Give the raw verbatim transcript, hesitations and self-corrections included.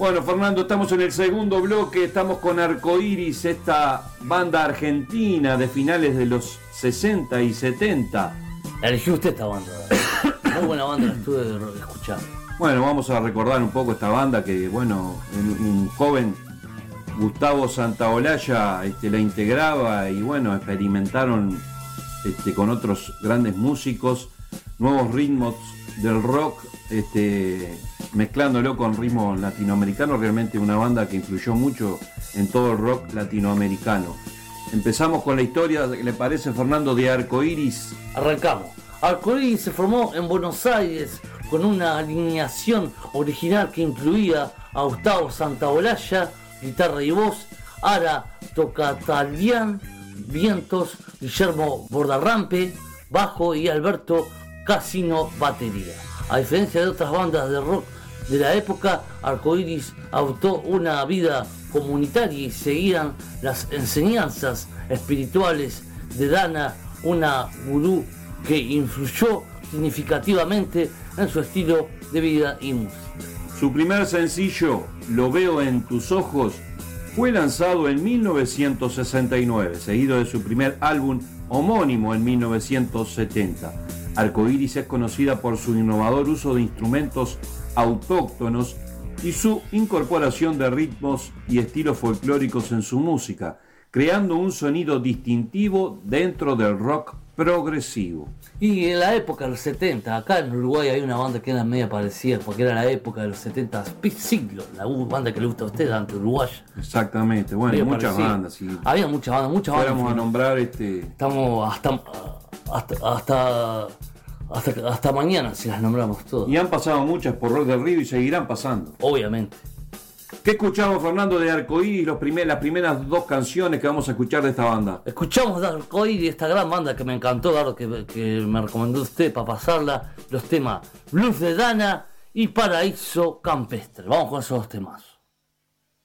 Bueno, Fernando, estamos en el segundo bloque, estamos con Arcoiris, esta banda argentina de finales de los sesenta y setenta. La eligió usted esta banda. Muy buena banda, la estuve escuchando. Bueno, vamos a recordar un poco esta banda que, bueno, un joven Gustavo Santaolalla este, la integraba y, bueno, experimentaron este, con otros grandes músicos nuevos ritmos del rock, este, mezclándolo con ritmos latinoamericanos. Realmente una banda que influyó mucho en todo el rock latinoamericano. Empezamos con la historia, ¿le parece, Fernando, de Arcoiris? Arrancamos. Arcoiris se formó en Buenos Aires con una alineación original que incluía a Gustavo Santaolalla, guitarra y voz, Ara Tocatalian, vientos, Guillermo Bordarrampe, bajo y Alberto Casino, batería. A diferencia de otras bandas de rock de la época, Arcoiris adoptó una vida comunitaria y seguían las enseñanzas espirituales de Dana, una gurú que influyó significativamente en su estilo de vida y música. Su primer sencillo, Lo veo en tus ojos, fue lanzado en mil novecientos sesenta y nueve, seguido de su primer álbum homónimo en mil novecientos setenta. Arcoiris es conocida por su innovador uso de instrumentos autóctonos y su incorporación de ritmos y estilos folclóricos en su música, creando un sonido distintivo dentro del rock progresivo. Y en la época de los setenta, acá en Uruguay hay una banda que era media parecida, porque era la época de los setenta, Siglo, la banda que le gusta a usted, ante uruguaya. Exactamente, bueno, Medio muchas parecido. bandas. Si Había muchas bandas, muchas bandas. fuéramos a nombrar este... Estamos hasta, hasta, hasta, hasta, hasta mañana si las nombramos todas. Y han pasado muchas por Rock del Río y seguirán pasando. Obviamente. ¿Qué escuchamos, Fernando, de Arcoiris, los primer, las primeras dos canciones que vamos a escuchar de esta banda? Escuchamos de Arcoiris, esta gran banda que me encantó, claro, que, que me recomendó usted para pasarla, los temas Blues de Dana y Paraíso Campestre. Vamos con esos dos temas.